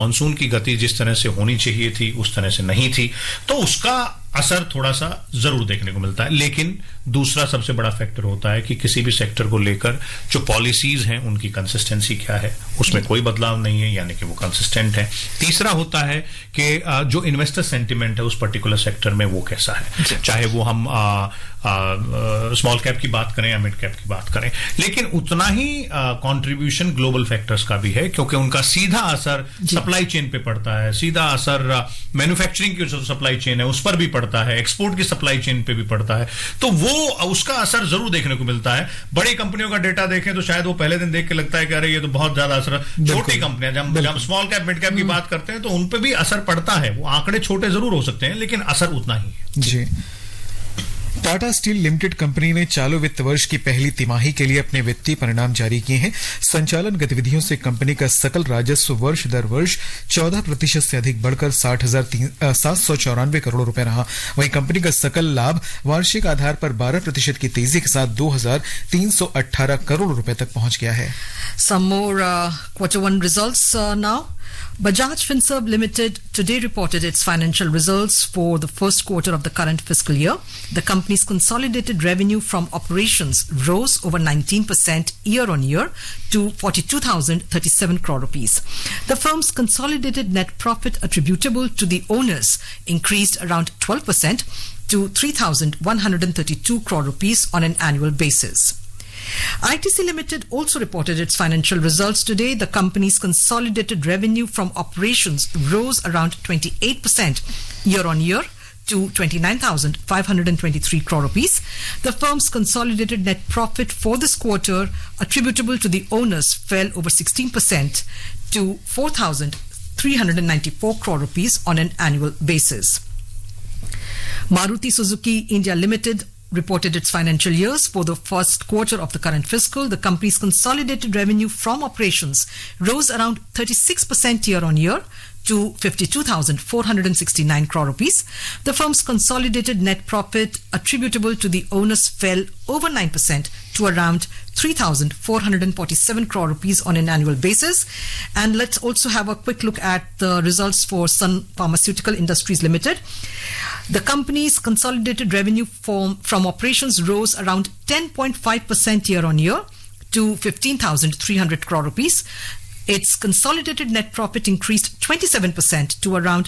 Monsoon की गति जिस तरह से होनी चाहिए थी उस तरह से नहीं थी, तो उसका असर थोड़ा सा जरूर देखने को मिलता है। लेकिन दूसरा सबसे बड़ा फैक्टर होता है कि किसी भी सेक्टर को लेकर जो पॉलिसीज हैं उनकी कंसिस्टेंसी क्या है, उसमें कोई बदलाव नहीं है, यानी कि वो कंसिस्टेंट है। तीसरा होता है कि जो इन्वेस्टर सेंटिमेंट है उस पर्टिकुलर सेक्टर में वो कैसा है, चाहे वो हम स्मॉल कैप की बात करें या मिड कैप की बात करें। लेकिन उतना ही कंट्रीब्यूशन ग्लोबल फैक्टर्स का भी है, क्योंकि उनका सीधा असर सप्लाई चेन पे पड़ता है, सीधा असर मैन्युफैक्चरिंग की जो सप्लाई चेन है उस पर भी पड़ता है, एक्सपोर्ट की सप्लाई चेन पे भी पड़ता है, तो वो उसका असर जरूर देखने को मिलता है। बड़ी कंपनियों का डेटा देखें तो शायद वो पहले दिन देख के लगता है कि अरे ये तो बहुत ज्यादा असर। छोटी कंपनियां जब स्मॉल कैप मिड कैप की बात करते हैं तो उन पे भी असर पड़ता है, वो आंकड़े छोटे जरूर हो सकते हैं लेकिन असर उतना ही है। जी। टाटा स्टील लिमिटेड कंपनी ने चालू वित्त वर्ष की पहली तिमाही के लिए अपने वित्तीय परिणाम जारी किए हैं। संचालन गतिविधियों से कंपनी का सकल राजस्व वर्ष दर वर्ष 14% से अधिक बढ़कर 60,794 करोड़ रुपए रहा। वहीं कंपनी का सकल लाभ वार्षिक आधार पर 12% की तेजी के साथ 2,318 करोड़ रुपए तक पहुंच गया है। Some more Q1 results now. Bajaj Finserv Limited today reported its financial results for the first quarter of the current fiscal year. The company's consolidated revenue from operations rose over 19% year-on-year to 42,037 crore rupees. The firm's consolidated net profit attributable to the owners increased around 12% to 3,132 crore rupees on an annual basis. ITC Limited also reported its financial results today. The company's consolidated revenue from operations rose around 28% year-on-year to 29,523 crore rupees. The firm's consolidated net profit for this quarter attributable to the owners fell over 16% to 4,394 crore rupees on an annual basis. Maruti Suzuki India Limited reported its financial years for the first quarter of the current fiscal. The company's consolidated revenue from operations rose around 36% year-on-year to 52,469 crore rupees. The firm's consolidated net profit attributable to the owners fell over 9% to around 3,447 crore rupees on an annual basis. And let's also have a quick look at the results for Sun Pharmaceutical Industries Limited. The company's consolidated revenue from operations rose around 10.5% year-on-year to 15,300 crore rupees. Its consolidated net profit increased 27% to around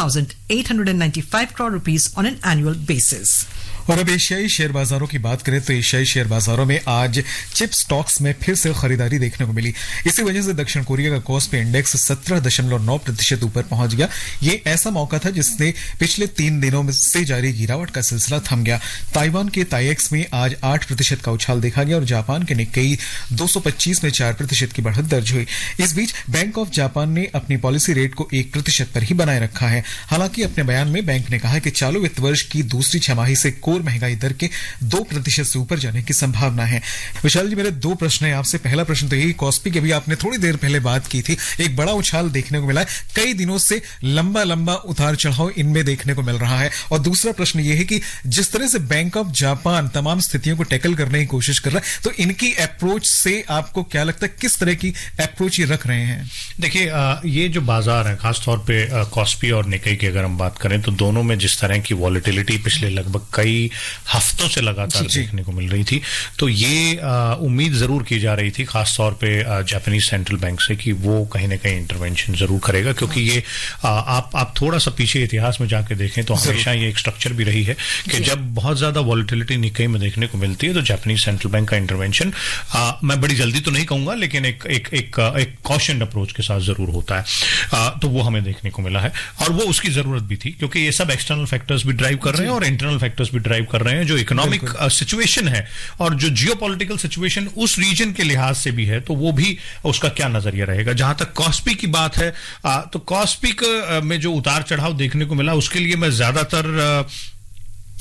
2,895 crore rupees on an annual basis. और अब एशियाई share बाजारों की बात करें तो एशियाई share बाजारों में आज चिप स्टॉक्स में फिर से खरीदारी देखने को मिली। इसी वजह से दक्षिण कोरिया का कॉस्पी इंडेक्स 17.9% ऊपर पहुंच गया। ये ऐसा मौका था जिसने पिछले 3 दिनों में से जारी गिरावट का सिलसिला थम गया। ताइवान के ताइएक्स में आज 8% का उछाल देखा गया और जापान के निक्केई 225 में 4% की बढ़त दर्ज हुई। इस बीच बैंक ऑफ जापान ने अपनी पॉलिसी रेट को 1% पर ही बनाए रखा है। हालांकि अपने बयान में बैंक ने कहा कि चालू वित्त वर्ष की दूसरी छमाही से कोर महंगाई दर के 2% से ऊपर जाने की संभावना है। विशाल जी, मेरे 2 प्रश्न हैं आपसे। पहला प्रश्न तो यही, कॉस्पी की भी आपने थोड़ी देर पहले बात की थी, एक बड़ा उछाल देखने को मिला है, कई दिनों से लंबा उतार चढ़ाव इनमें देखने को मिल रहा है। और दूसरा प्रश्न यह है कि जिस तरह से बैंक ऑफ जापान तमाम स्थितियों को टैकल करने की कोशिश कर रहा है, तो इनकी अप्रोच से आपको क्या लगता है, किस तरह की अप्रोच ये रख रहे हैं? देखिए, ये जो बाजार है खासतौर पे कॉस्पी और निक्केई की अगर हम बात करें तो दोनों में जिस तरह की वॉलेटिलिटी पिछले लगभग कई हफ्तों से लगातार देखने को मिल रही थी, तो ये उम्मीद जरूर की जा रही थी खासतौर पे जापानीज सेंट्रल बैंक से कि वो कहीं ना कहीं इंटरवेंशन जरूर करेगा, क्योंकि ये आप थोड़ा सा पीछे इतिहास में जाके देखें तो हमेशा ये एक स्ट्रक्चर भी रही है कि जब बहुत ज्यादा वॉलेटिलिटी निक्केई में देखने को मिलती है तो जापानीज सेंट्रल बैंक का इंटरवेंशन मैं बड़ी जल्दी तो नहीं कहूंगा लेकिन एक कॉशन अप्रोच के साथ जरूर होता है। तो वो हमें देखने को मिला है और वो उसकी जरूरत भी थी, क्योंकि ये सब एक्सटर्नल फैक्टर्स भी ड्राइव कर रहे हैं और इंटरनल फैक्टर्स भी ड्राइव कर रहे हैं। जो इकोनॉमिक सिचुएशन है और जो जियोपॉलिटिकल सिचुएशन उस रीजन के लिहाज से भी है, तो वो भी उसका क्या नजरिया रहेगा। जहां तक कॉस्पी की बात है तो कॉस्पी में जो उतार चढ़ाव देखने को मिला उसके लिए मैं ज्यादातर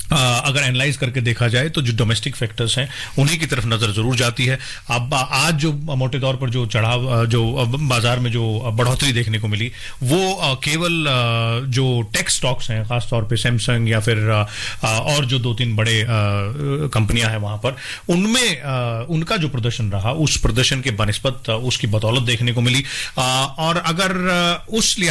अगर एनालाइज करके देखा जाए तो जो डोमेस्टिक फैक्टर्स हैं उन्हीं की तरफ नजर जरूर जाती है। अब आज जो मोटे तौर पर जो चढ़ाव, जो बाजार में जो बढ़ोतरी देखने को मिली, वो केवल जो टेक स्टॉक्स हैं, खासतौर पे सैमसंग या फिर और जो 2-3 बड़े कंपनियां हैं वहां पर, उनमें उनका जो प्रदर्शन रहा, उस प्रदर्शन के बनिस्बत उसकी बदौलत देखने को मिली। और अगर उस